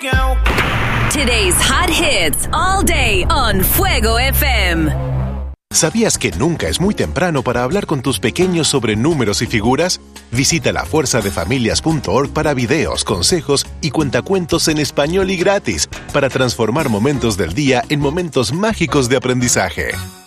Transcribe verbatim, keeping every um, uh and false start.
Today's hot hits all day on Fuego F M. ¿Sabías que nunca es muy temprano para hablar con tus pequeños sobre números y figuras? Visita la fuerza de familias punto org para videos, consejos y cuentacuentos en español y gratis para transformar momentos del día en momentos mágicos de aprendizaje.